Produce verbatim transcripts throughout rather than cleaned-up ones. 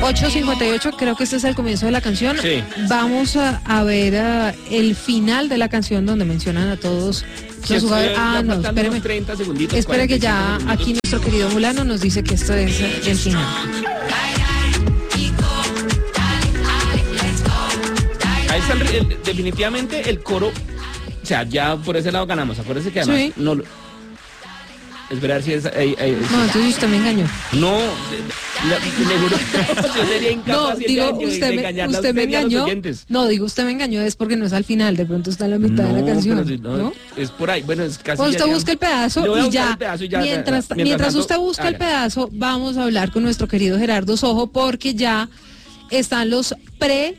ocho cincuenta y ocho, creo que este es el comienzo de la canción. Sí. Vamos a, a ver uh, el final de la canción donde mencionan a todos los jugadores. Ah, no, espéreme. treinta segunditos, Espere que ya aquí nuestro querido Mulano nos dice que esto es uh, el final. Ahí está el, el, definitivamente el coro. O sea, ya por ese lado ganamos. Acuérdense que además Sí. no lo... Esperar si es... Ahí, ahí, No, entonces usted me engañó. No, le, le juro, yo sería incapaz No, digo, de, usted, de me, engañarla a usted me usted y a los engañó. oyentes. No, digo, usted me engañó es porque no es al final, de pronto está en la mitad No, de la canción. pero si no, ¿no? es por ahí, bueno, es casi... Pues usted ya, busca el pedazo Le voy a y buscar ya, el pedazo y ya, mientras, mientras mientras tanto, usted busca el hágale. pedazo, vamos a hablar con nuestro querido Gerardo Sojo porque ya están los pre...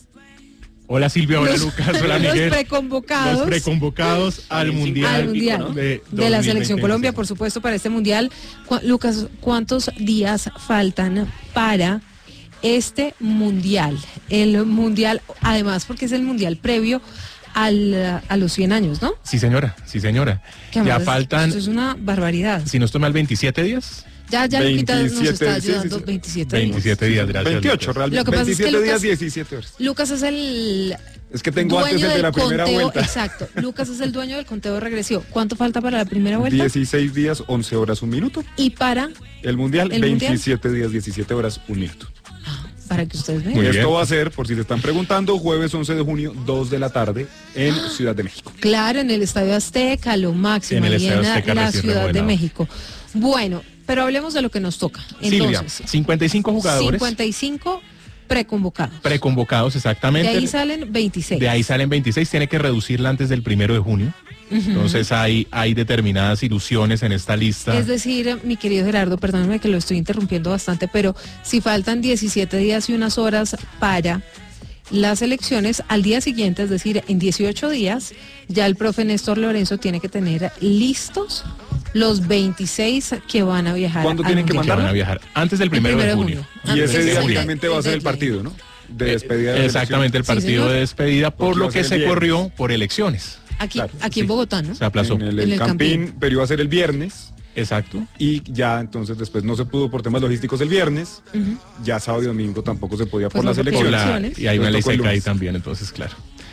Hola Silvia, hola los, Lucas, hola los Miguel. preconvocados. Los preconvocados al Mundial, al mundial ¿no? de, de la Selección dos mil veinte. Colombia, por supuesto, para este Mundial. Cu- Lucas, ¿cuántos días faltan para este Mundial? El Mundial, además, porque es el Mundial previo al, a los cien años, ¿no? Sí señora, sí señora. Que Ya además, faltan, esto es una barbaridad. si no estoy mal, veintisiete días. Ya, ya Luquita nos veintisiete, está sí, sí, ayudando sí. veintisiete días. veintisiete días, gracias. veintiocho, Lucas. realmente. Lo que pasa es que veintisiete Lucas- días, diecisiete horas. Lucas es el Es que tengo antes dueño el de la del primera conteo, vuelta. exacto. Lucas es el dueño del conteo regresivo. ¿Cuánto falta para la primera vuelta? dieciséis días, once horas, un minuto. Y para, El mundial, ¿El mundial? veintisiete días, diecisiete horas, un minuto. para que ustedes vean. Muy Esto bien. va a ser, por si se están preguntando, jueves once de junio, dos de la tarde, en Ciudad de México. Claro, en el Estadio Azteca, lo máximo, En el ahí Estadio en la, Azteca la recién Ciudad de remodelado. México. Bueno, pero hablemos de lo que nos toca. Silvia, Entonces, cincuenta y cinco jugadores cincuenta y cinco preconvocados. preconvocados De exactamente. ahí salen veintiséis. De ahí salen veintiséis, tiene que reducirla antes del primero de junio. Entonces hay, hay determinadas ilusiones en esta lista. Es decir, mi querido Gerardo, perdóname que lo estoy interrumpiendo bastante, pero si faltan diecisiete días y unas horas para las elecciones, al día siguiente, es decir, en dieciocho días, ya el profe Néstor Lorenzo tiene que tener listos los veintiséis que van a viajar. ¿Cuándo al tienen que que Mundial. van a viajar antes del El primero, de junio. Y Antes ese de día junio. finalmente va a ser el Desde ahí. partido, ¿no? De despedida de la Exactamente, el Sí, partido señor. de despedida, por Porque va lo a que ser se el viernes. corrió por elecciones. Aquí, Claro, aquí en sí. Bogotá, ¿no? Se aplazó. En el, En el el Campín, Campín. pero iba a ser el viernes. Exacto. Y ya entonces después no se pudo por temas logísticos el viernes. Ujú. Ya sábado y domingo tampoco se podía Pues por no, las porque Por elecciones. la- elecciones. y hay una Nos ley tocó el seca ahí lunes. también, entonces claro.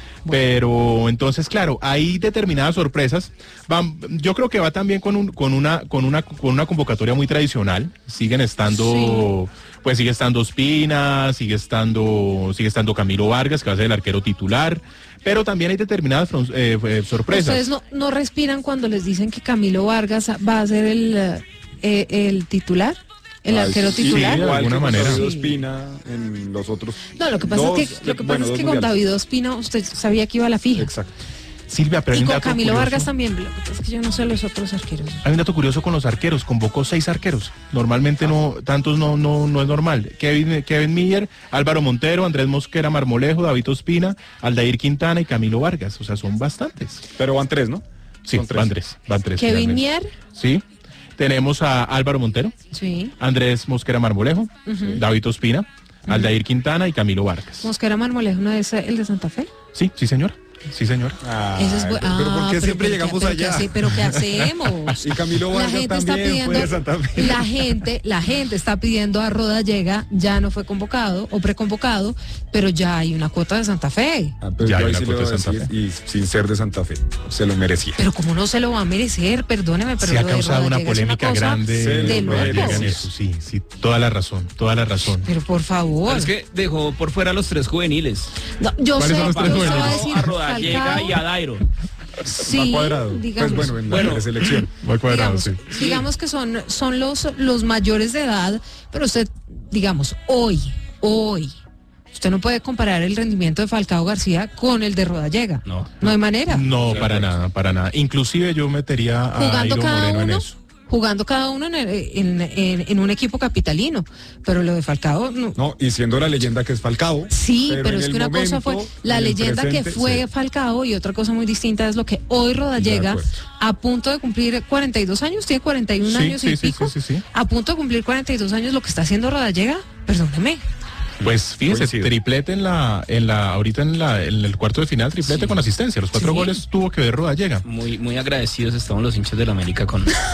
Pero entonces, claro, hay determinadas sorpresas. Van, yo creo que va también con un, con una, con una, con una convocatoria muy tradicional. Siguen estando, pues sigue estando Ospina, sigue estando, sigue estando Camilo Vargas, que va a ser el arquero titular. Pero también hay determinadas fron- eh, eh, sorpresas. Ustedes no, no respiran cuando les dicen que Camilo Vargas va a ser el, eh, el titular, el Ay, arquero sí, titular. de igual alguna que con manera. David Sí. Ospina en los otros. No, lo que pasa dos, es que, lo que, pasa bueno, es dos que con mundiales. David Ospina usted sabía que iba a la fija. Exacto. Silvia, pero hay Y un con dato Camilo curioso. Vargas también. Lo que pasa es que yo no sé los otros arqueros. Hay un dato curioso con los arqueros, convocó seis arqueros. Normalmente no, tantos no, no, no es normal. Kevin, Kevin Miller, Álvaro Montero, Andrés Mosquera Marmolejo, David Ospina, Aldair Quintana y Camilo Vargas. O sea, son bastantes. Pero van tres, ¿no? Sí, Son tres. van tres, van tres. Kevin finalmente. Mier, Sí. Tenemos a Álvaro Montero, sí. Andrés Mosquera Marmolejo, David Ospina, Aldair Quintana y Camilo Vargas. Mosquera Marmolejo, ¿no es el de Santa Fe? Sí, sí señor. Sí señor. Ay, Ese es bu- pero, pero ¿por ah, qué siempre pero llegamos ¿qué- pero allá? qué hace- pero ¿qué hacemos? Y Camilo La Vargas gente está también pidiendo, fue de Santa Fe. la gente, la gente está pidiendo a Rodallega, ya no fue convocado o preconvocado, pero ya hay una cuota de Santa Fe. Ah, pero Ya yo hay ahí una sí le cuota voy a de Santa decir, y sin ser de Santa Fe, se lo merecía. Pero como no se lo va a merecer, perdóneme, pero Se ha lo de causado una Rodallega es polémica cosa grande. Se de lo locos. Rodallega en eso, sí, sí, toda la razón, toda la razón. Pero por favor. Pero es que dejó por fuera a los tres juveniles. No, yo ¿Cuáles sé, son los tres yo te voy a juveniles? decir, A Rodallega Falcao, y a Dairo. sí, Va cuadrado. digamos, Pues bueno, en la Bueno. selección. Muy cuadrado, digamos, sí. digamos que son, son los, los mayores de edad, pero usted, digamos, hoy, hoy, usted no puede comparar el rendimiento de Falcao García con el de Rodallega. No. No hay manera. No, para nada, para nada. Inclusive yo metería a Jugando Iron cada Moreno en uno, eso. jugando cada uno en, el- en, en- en un equipo capitalino, pero lo de Falcao no. No, y siendo la leyenda que es Falcao. Sí, pero, en es el que una cosa fue momento, la en el leyenda que presente, fue sí. Falcao y otra cosa muy distinta es lo que hoy Rodallega, De acuerdo. a punto de cumplir cuarenta y dos años, tiene cuarenta y uno Sí, años sí, y sí, pico, sí, sí, sí. a punto de cumplir cuarenta y dos años, lo que está haciendo Rodallega, perdóneme. Pues fíjese, Coincido. triplete en la, en la, ahorita en la, en el cuarto de final, triplete Sí. con asistencia. Los cuatro Sí. goles tuvo que ver Rodallega. Muy, muy agradecidos estamos los hinchas del América con,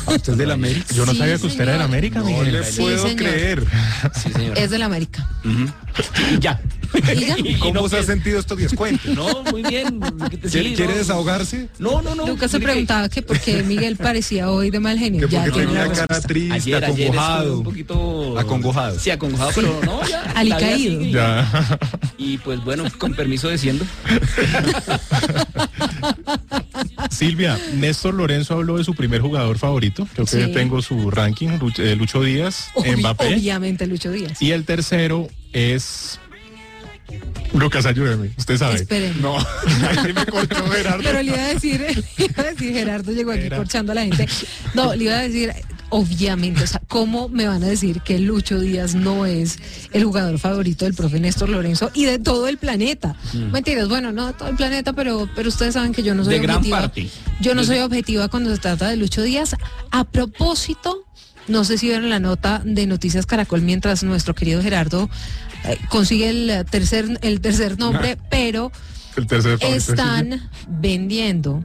¿Usted es del América? Yo no Sí, sabía que usted era del señor. América, No Miguel. le Sí, puedo señor. creer. Sí, señor. Es del América. Ujú. Y ya. ¿Y ya? Y ¿Cómo no se ha que- sentido estos días? Cuente. No, muy bien. Sí, ¿Quiere, ¿quiere no. desahogarse? No, no, no. Lucas se Mire que preguntaba que por qué Miguel parecía hoy de mal genio. Que Ya porque tiene la tenía cara respuesta. triste, Ayer, ayer estuve acongojado. un poquito... Acongojado. Sí, acongojado, pero no, ya. la vida Alicaído. sigue. Ya. Y pues bueno, con permiso desciendo. Silvia, Néstor Lorenzo habló de su primer jugador favorito. Creo que Sí. tengo su ranking, Lucho, eh, Lucho Díaz, Obvi- Mbappé. Obviamente Lucho Díaz. Y el tercero es... Lucas, ayúdeme, usted sabe. Esperemos. No, ahí sí me cortó Gerardo. Pero le iba a decir, le iba a decir, Gerardo llegó aquí Era. corchando a la gente. No, le iba a decir, obviamente, o sea, ¿cómo me van a decir que Lucho Díaz no es el jugador favorito del profe Néstor Lorenzo y de todo el planeta? Mentiras, bueno, no de todo el planeta, pero, pero ustedes saben que yo no soy De gran objetiva. parte. Yo no Yo- soy objetiva cuando se trata de Lucho Díaz. A propósito, no sé si vieron la nota de Noticias Caracol mientras nuestro querido Gerardo eh, consigue el tercer, el tercer nombre, pero El tercer favorito de Silvia. están vendiendo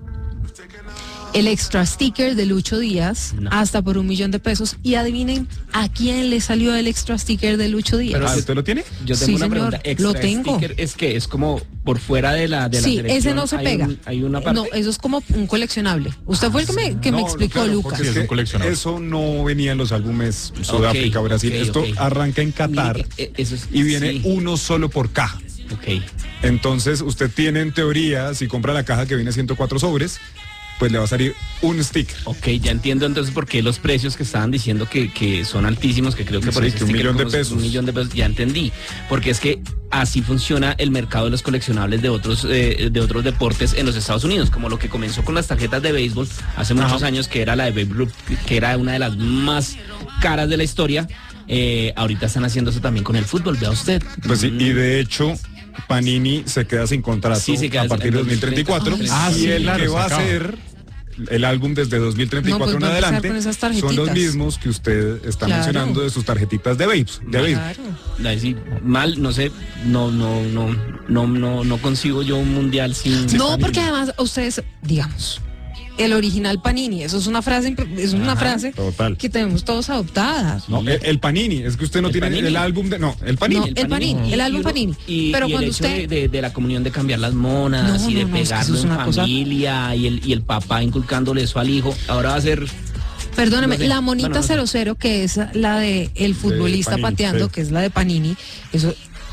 el extra sticker de Lucho Díaz No. hasta por un millón de pesos. Y adivinen a quién le salió el extra sticker de Lucho Díaz. Pero Ah, si- ¿usted lo tiene? Yo tengo Sí, una señor, pregunta. Extra lo tengo. sticker es que es como por fuera de la de la Sí, selección, ese no se hay pega. un- hay una parte. No, eso es como un coleccionable. Usted fue el que me, que me No, explicó, claro, Lucas. porque Sí, es un que coleccionable. Eso no venía en los álbumes Sudáfrica, Ok, Brasil. ok, Esto ok. arranca en Qatar Mire, eh, eso es- y viene sí. uno solo por caja. Ok. Entonces, usted tiene en teoría, si compra la caja que viene ciento cuatro sobres, pues le va a salir un sticker. Ok, ya entiendo entonces por qué los precios que estaban diciendo que, que son altísimos, que creo que por Sí, ese que un sticker millón de como pesos. Un millón de pesos, ya entendí. Porque es que así funciona el mercado de los coleccionables de otros eh, de otros deportes en los Estados Unidos, como lo que comenzó con las tarjetas de béisbol hace muchos años, que era la de Babe Ruth, que era una de las más caras de la historia. Eh, ahorita están haciendo eso también con el fútbol, vea usted. Pues sí, y de hecho, Panini se queda sin contrato Sí, se queda a partir de en dos mil treinta y cuatro. Ay, Ah, y sí, el claro, que se va a acaba. ser el álbum desde dos mil treinta y cuatro No, pues en va a empezar adelante con esas son los tarjetitas. mismos que usted está Claro. mencionando de sus tarjetitas de babes. De béisbol. Claro. Es decir, mal, no sé, no, no, no, no, no, no consigo yo un mundial sin. No, porque además ustedes, digamos, el original Panini, eso es una frase, imp- es una frase total. que tenemos todos adoptada. No, el, el Panini, es que usted no El tiene Panini. el álbum de. No, el Panini. No, el Panini, Y- el y álbum uno- Panini. Y, Pero y cuando el hecho usted- de, de- de la comunión de cambiar las monas No, y de no, no, es que eso pegarlo es en una cosa- familia y, el, y el papá inculcándole eso al hijo, ahora va a ser. Perdóname, No sé. la monita Bueno, no sé. cero cero, que es la de el futbolista Panini, pateando, sí. que es la de Panini, eso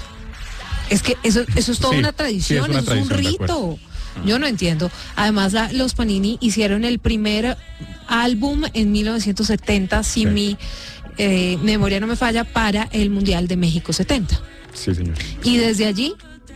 es que eso, eso es toda Sí, una sí, tradición, es una eso es un tradición, de rito. Yo no entiendo. Además, la- los Panini hicieron el primer álbum en mil novecientos setenta, si Sí. mi eh, memoria no me falla, para el Mundial de México setenta. Sí, señor. Y desde allí,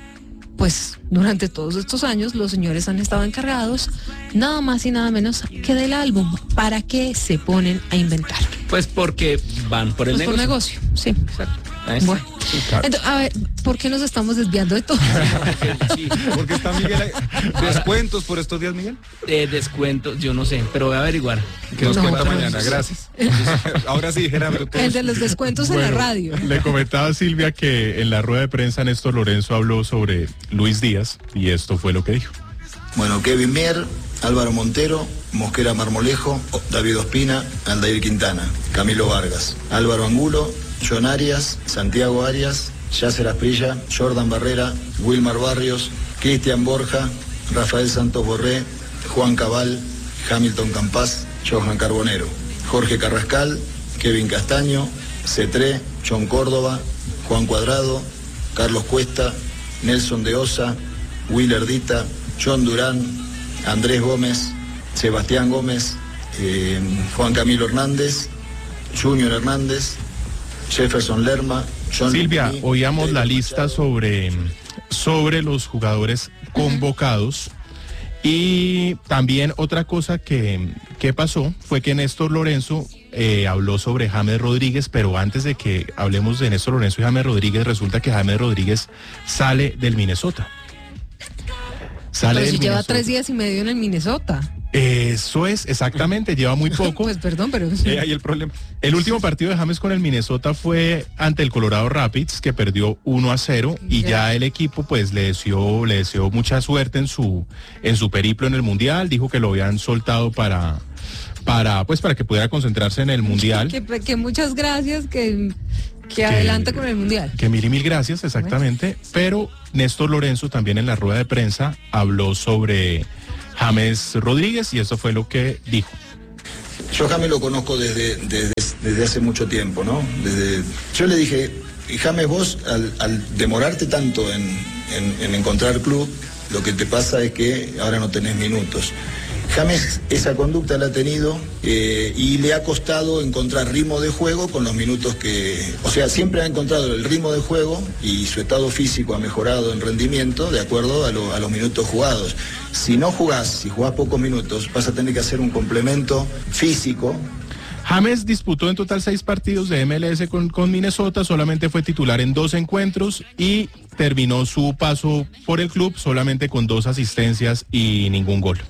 pues durante todos estos años, los señores han estado encargados nada más y nada menos que del álbum. ¿Para qué se ponen a inventar? Pues porque van por el Pues por negocio. negocio, sí. Exacto. A eso. Bueno, entonces, a ver, ¿por qué nos estamos desviando de todo? Sí. Porque está Miguel ahí. ¿Descuentos por estos días, Miguel? Eh, descuentos, yo no sé, pero voy a averiguar. Que nos No, cuenta pero- mañana, gracias. Ahora sí, Gerardo. todos- El de los descuentos en Bueno, la radio. Le comentaba a Silvia que en la rueda de prensa Néstor Lorenzo habló sobre Luis Díaz y esto fue lo que dijo. Bueno, Kevin Mier, Álvaro Montero, Mosquera Marmolejo, David Ospina, Aldair Quintana, Camilo Vargas, Álvaro Angulo, John Arias, Santiago Arias, Yasser Asprilla, Jordan Barrera, Wilmar Barrios, Cristian Borja, Rafael Santos Borré, Juan Cabal, Hamilton Campas, Johan Carbonero, Jorge Carrascal, Kevin Castaño, Cetré, John Córdoba, Juan Cuadrado, Carlos Cuesta, Nelson de Osa, Willer Dita, John Durán, Andrés Gómez, Sebastián Gómez, eh, Juan Camilo Hernández, Junior Hernández, Jefferson Lerma, John Silvia, Lupini, oíamos la David lista Machado. sobre, sobre los jugadores convocados y también otra cosa que, que pasó fue que Néstor Lorenzo eh, habló sobre James Rodríguez, pero antes de que hablemos de Néstor Lorenzo y James Rodríguez, resulta que James Rodríguez sale del Minnesota. Sale Pero del si lleva Minnesota. tres días y medio en el Minnesota. Eso es, exactamente, lleva muy poco. Pues perdón, pero... Eh, ahí el problema. El último partido de James con el Minnesota fue ante el Colorado Rapids, que perdió uno a cero y Ya. ya el equipo pues le deseó, le deseó mucha suerte en su, en su periplo en el Mundial, dijo que lo habían soltado para, para, pues, para que pudiera concentrarse en el Mundial. Que, que muchas gracias, que, que adelante con el Mundial. Que mil y mil gracias, exactamente. Pero Néstor Lorenzo también en la rueda de prensa habló sobre James Rodríguez y eso fue lo que dijo. Yo a James lo conozco desde, desde, desde hace mucho tiempo, ¿no? Desde, yo le dije, James, vos al, al demorarte tanto en, en, en encontrar club, lo que te pasa es que ahora no tenés minutos. James esa conducta la ha tenido eh, y le ha costado encontrar ritmo de juego con los minutos que... O sea, siempre ha encontrado el ritmo de juego y su estado físico ha mejorado en rendimiento de acuerdo a, lo, a los minutos jugados. Si no jugás, si jugás pocos minutos, vas a tener que hacer un complemento físico. James disputó en total seis partidos de M L S con, con Minnesota, solamente fue titular en dos encuentros y terminó su paso por el club solamente con dos asistencias y ningún gol.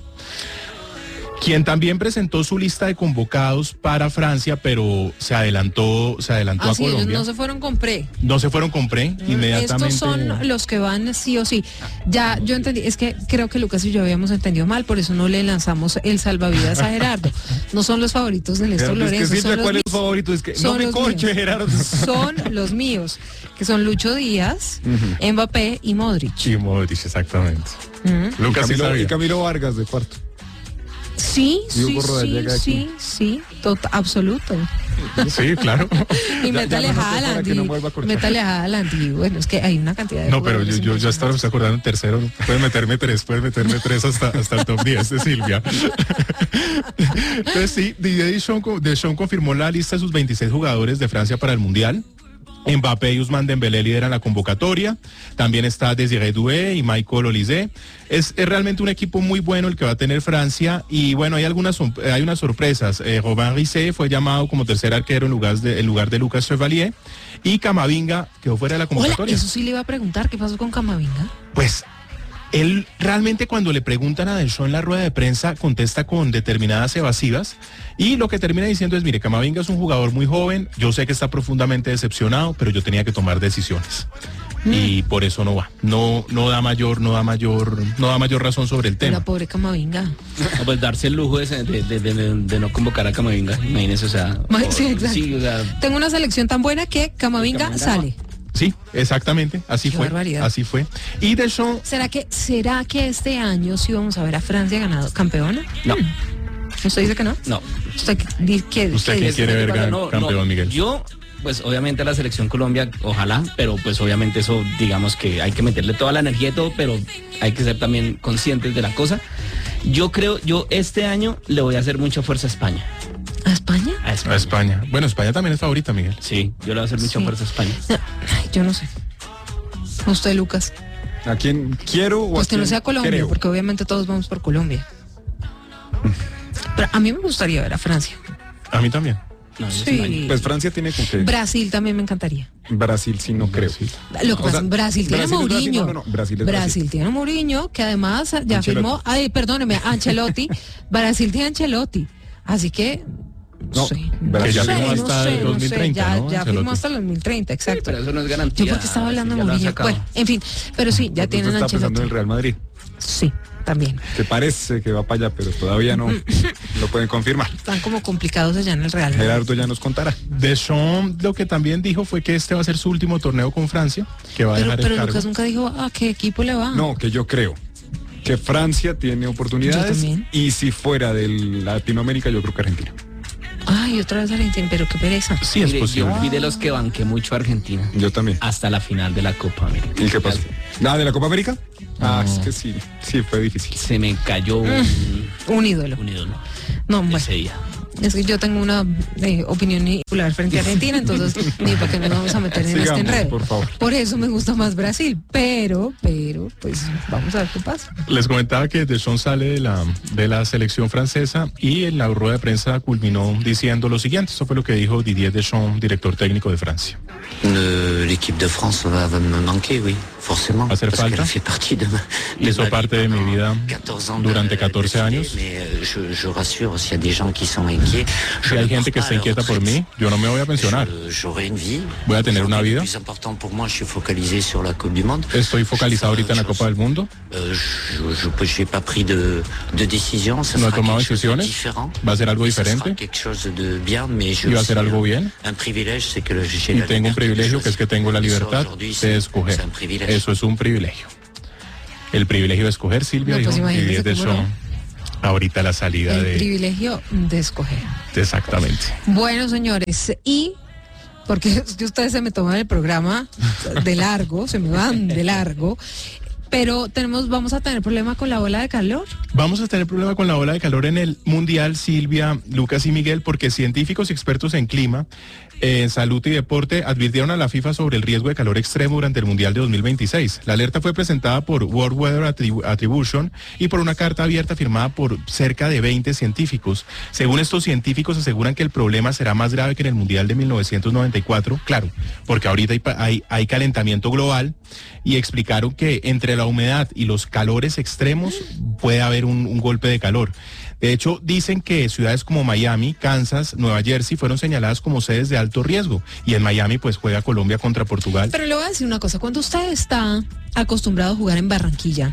Quien también presentó su lista de convocados para Francia, pero se adelantó, se adelantó ah, a sí, Colombia. Ellos no se fueron con pre. No se fueron con pre, mm, inmediatamente. Estos son los que van sí o sí. Ya, yo entendí, es que creo que Lucas y yo habíamos entendido mal, por eso no le lanzamos el salvavidas a Gerardo. No son los favoritos de Néstor Lorenzo. Es que son ¿cuál los es favorito? Es que son no me corche, míos. Gerardo. Son los míos, que son Lucho Díaz, uh-huh. Mbappé y Modric. Y Modric, exactamente. Uh-huh. Lucas y Camilo, sí y Camilo Vargas de cuarto. Sí, y sí, sí, sí, sí, total, absoluto. Sí, claro. Y métale a Haaland, y métale a Haaland, y bueno, es que hay una cantidad de... No, pero yo, yo ya estaba acordando en tercero, puedes meterme tres, puedes meterme tres hasta, hasta el top diez de Silvia. Entonces sí, Didier Deschamps, Deschamps confirmó la lista de sus veintiséis jugadores de Francia para el Mundial. Mbappé y Ousmane Dembélé lideran la convocatoria. También está Désiré Doué y Michael Olise. Es, es realmente un equipo muy bueno el que va a tener Francia. Y bueno, hay algunas hay unas sorpresas. Eh, Robin Risset fue llamado como tercer arquero en lugar de, en lugar de Lucas Chevalier. Y Camavinga quedó fuera de la convocatoria. Hola, eso sí le iba a preguntar, ¿qué pasó con Camavinga? Pues... él realmente cuando le preguntan a Deschamps en la rueda de prensa contesta con determinadas evasivas y lo que termina diciendo es, mire, Camavinga es un jugador muy joven, yo sé que está profundamente decepcionado, pero yo tenía que tomar decisiones. Mm. Y por eso no va. No, no da mayor, no da mayor, no da mayor razón sobre el tema. La pobre Camavinga. No, pues darse el lujo de, de, de, de, de no convocar a Camavinga, imagínese, o sea. Sí, exacto. Sí, o sea, tengo una selección tan buena que Camavinga, Camavinga sale. No. Sí, exactamente, así Qué fue, barbaridad. así fue. Y Deschamps... ¿Será que, ¿Será que este año sí vamos a ver a Francia ganado campeona? No. ¿Usted dice que no? No. ¿Usted qué, ¿Usted qué quién quiere ver gan- no, campeón, no, Miguel? Yo, pues obviamente la selección Colombia, ojalá, pero pues obviamente eso, digamos que hay que meterle toda la energía y todo, pero hay que ser también conscientes de la cosa. Yo creo, yo este año le voy a hacer mucha fuerza a España. ¿A España? A España. A España. Bueno, España también es favorita, Miguel. Sí, yo le voy a hacer mucha sí. fuerza a España. No, ay, yo no sé. ¿Usted, Lucas? ¿A quién quiero o pues a que quién no sea Colombia, creo? porque obviamente todos vamos por Colombia. Pero a mí me gustaría ver a Francia. A mí también. No, sí. Pues Francia tiene con qué. Brasil también me encantaría. Brasil sí no Brasil. creo. Lo que O pasa, sea, Brasil tiene Brasil es Brasil, Mourinho. no, no, no, Brasil es Brasil Brasil. tiene Mourinho, que además ya Ancelotti. firmó, ay, perdóneme, Ancelotti. Brasil tiene Ancelotti. Así que no, No, sé. que ya sé, firmó no hasta sé, el no dos mil treinta, sé, ya, ¿no? ya Ancelotti. firmó hasta el dos mil treinta, exacto. Sí, pero eso no es garantía. Yo porque estaba hablando de ya lo han Mourinho. sacado. Bueno, en fin, pero sí, ya Entonces tienen está pensando Ancelotti. en el Real Madrid, Sí, también. que parece que va para allá, pero todavía no lo pueden confirmar. Están como complicados allá en el Real Madrid. Gerardo ya nos contará. Deschamps lo que también dijo fue que este va a ser su último torneo con Francia, que va a Pero, dejar pero el cargo. Lucas nunca dijo a qué equipo le va. No, que yo creo que Francia tiene Yo oportunidades también. y si fuera de Latinoamérica yo creo que Argentina. Ay, otra vez Argentina, pero qué pereza. Sí, es Mire, posible. yo fui de los que banqué mucho a Argentina. Yo también. Hasta la final de la Copa América. ¿Y qué pasó? ¿Nada de la Copa América? Ah, es que sí, sí fue difícil. Se me cayó un, Un ídolo. un ídolo No, bueno. ese día. Es que yo tengo una eh, opinión popular frente a Argentina, entonces ni para qué nos vamos a meter en Sigamos, este enredo. por favor. Por eso me gusta más Brasil, pero, pero, pues vamos a ver qué pasa. Les comentaba que Deschamps sale de la, de la selección francesa y en la rueda de prensa culminó diciendo lo siguiente. Eso fue lo que dijo Didier Deschamps, director técnico de Francia. Euh, L'équipe de France va, va me manquer, oui. hacer falta. Hizo parte de mi vida durante catorce años. Si hay gente que está inquieta por mí, yo no me voy a pensionar. Voy a tener una vida. Estoy focalizado ahorita en la Copa del Mundo. No he tomado decisiones. Va a ser algo diferente. Y va a ser algo bien. Y tengo un privilegio, que es que tengo la libertad de escoger. Eso es un privilegio. El privilegio de escoger, Silvia, no, pues dijo, y es de eso no. ahorita la salida el de... El privilegio de escoger. Exactamente. Bueno, señores, y... porque ustedes se me toman el programa de largo, se me van de largo, pero tenemos, vamos a tener problema con la ola de calor. Vamos a tener problema con la ola de calor en el Mundial, Silvia, Lucas y Miguel, porque científicos y expertos en clima, en salud y deporte advirtieron a la FIFA sobre el riesgo de calor extremo durante el Mundial de dos mil veintiséis. La alerta fue presentada por World Weather Attribu- Attribution y por una carta abierta firmada por cerca de veinte científicos. Según estos científicos, aseguran que el problema será más grave que en el Mundial de mil novecientos noventa y cuatro, claro, porque ahorita hay, hay, hay calentamiento global, y explicaron que entre la humedad y los calores extremos puede haber un, un golpe de calor. De hecho, dicen que ciudades como Miami, Kansas, Nueva Jersey fueron señaladas como sedes de alto riesgo. Y en Miami, pues, juega Colombia contra Portugal. Pero le voy a decir una cosa. Cuando usted está acostumbrado a jugar en Barranquilla...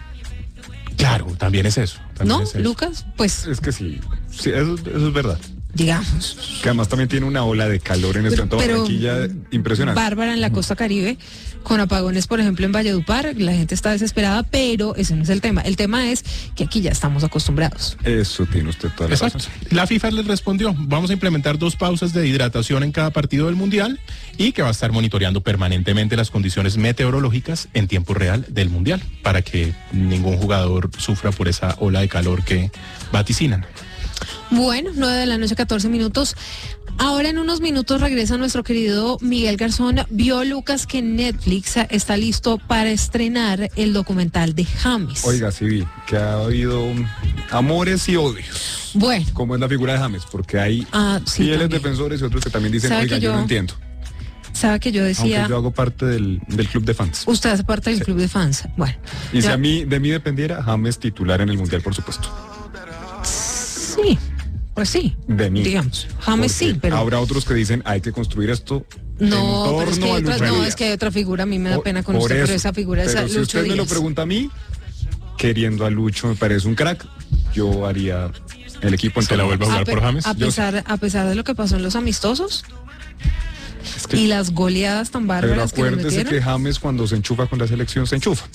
Claro, también es eso. También ¿No, es eso. Lucas? Pues... Es que sí, sí eso, eso es verdad. Digamos. Que además también tiene una ola de calor en este momento en Barranquilla impresionante. Bárbara, en la costa Caribe, con apagones, por ejemplo, en Valledupar, la gente está desesperada, pero ese no es el tema. El tema es que aquí ya estamos acostumbrados. Eso tiene usted toda la Exacto. razón. La FIFA les respondió, vamos a implementar dos pausas de hidratación en cada partido del Mundial y que va a estar monitoreando permanentemente las condiciones meteorológicas en tiempo real del Mundial para que ningún jugador sufra por esa ola de calor que vaticinan. Bueno, nueve de la noche, catorce minutos. Ahora en unos minutos regresa nuestro querido Miguel Garzón. Vio, Lucas, que Netflix está listo para estrenar el documental de James. Oiga, sí vi que ha habido amores y odios. Bueno. Como es la figura de James, porque hay ah, sí, fieles también. defensores y otros que también dicen, oiga, yo, yo no entiendo. Sabe que yo decía... Aunque yo hago parte del, del club de fans. Usted hace parte del sí. club de fans. Bueno. Y ya... si a mí, de mí dependiera, James titular en el Mundial, por supuesto. Sí. Pues sí, de mí. Digamos, James sí, pero... Habrá otros que dicen, hay que construir esto no, en pero es que hay torno otra, a no, es que hay otra figura, a mí me da pena con usted, eso. pero esa figura es pero Lucho si usted Díaz. me lo pregunta a mí, queriendo a Lucho, me parece un crack, yo haría el equipo en ¿Se la vuelve a jugar a por James? A pesar, a pesar de lo que pasó en los amistosos es que, y las goleadas tan bárbaras que le metieron. Pero acuérdese que James cuando se enchufa con la selección, se enchufa.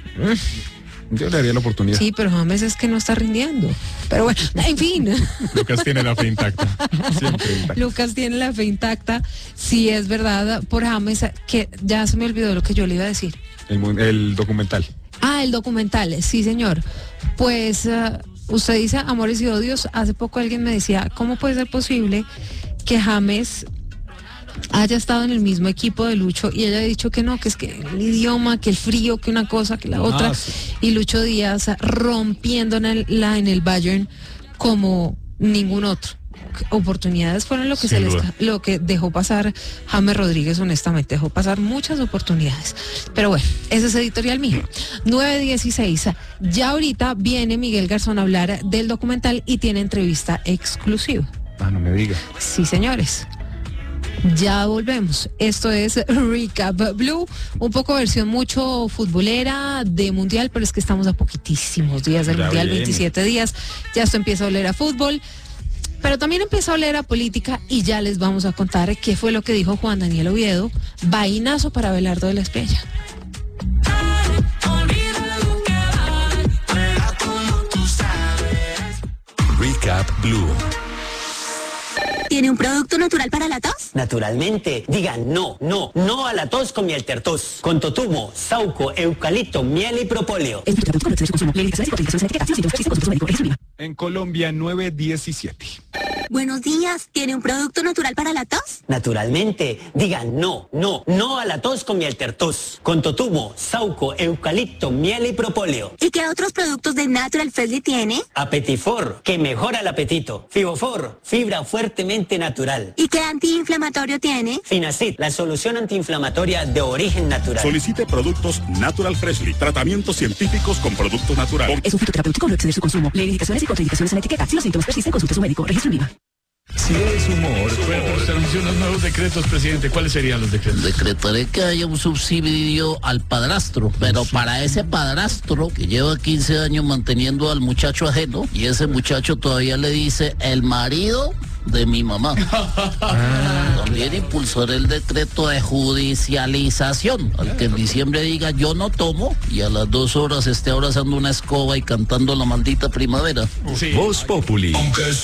Yo le daría la oportunidad. Sí, pero James es que no está rindiendo. Pero bueno, en fin. Lucas tiene la fe intacta. Siempre intacta. Lucas tiene la fe intacta. Sí, es verdad, por James, que ya se me olvidó lo que yo le iba a decir. El, el documental. Ah, el documental, sí, señor. Pues uh, usted dice amores y odios. Hace poco alguien me decía, ¿cómo puede ser posible que James haya estado en el mismo equipo de Lucho y haya dicho que no, que es que el idioma, que el frío, que una cosa, que la ah, otra, sí. Y Lucho Díaz rompiendo en el, la, en el Bayern como ningún otro? Oportunidades fueron lo que Sin se les, lo que dejó pasar James Rodríguez, honestamente, dejó pasar muchas oportunidades. Pero bueno, ese es editorial mío. nueve dieciséis. Ya ahorita viene Miguel Garzón a hablar del documental y tiene entrevista exclusiva. Ah, no me diga. Sí, señores. Ya volvemos. Esto es Recap Blue, un poco versión mucho futbolera de mundial, pero es que estamos a poquitísimos días del ya mundial, viene. veintisiete días. Ya esto empieza a oler a fútbol, pero también empieza a oler a política y ya les vamos a contar qué fue lo que dijo Juan Daniel Oviedo, vainazo para Abelardo de la Espriella. Recap Blue. ¿Tiene un producto natural para la tos? Naturalmente. Digan no, no, no a la tos con miel tertos. Con totumo, sauco, eucalipto, miel y propóleo. En Colombia, nueve diecisiete. Buenos días, ¿tiene un producto natural para la tos? Naturalmente, diga no, no, no a la tos con miel tertos. Con totumo, sauco, eucalipto, miel y propóleo. ¿Y qué otros productos de Natural Freshly tiene? Apetifor, que mejora el apetito. Fibofor, fibra fuertemente natural. ¿Y qué antiinflamatorio tiene? Finacid, la solución antiinflamatoria de origen natural. Solicite productos Natural Freshly, tratamientos científicos con productos naturales. Es un fitoterapéutico, no exceder su consumo. Lee indicaciones y contraindicaciones en la etiqueta. Si los síntomas persisten, consulte a su médico. Registro en Viva. Si es humor, bueno, usted anunció unos nuevos decretos, presidente. ¿Cuáles serían los decretos? Decretaré que haya un subsidio al padrastro, pero para ese padrastro que lleva quince años manteniendo al muchacho ajeno y ese muchacho todavía le dice el marido de mi mamá. También impulsaré el decreto de judicialización, al que en diciembre diga yo no tomo y a las dos horas esté abrazando una escoba y cantando La Maldita Primavera. Sí. Voz Populi.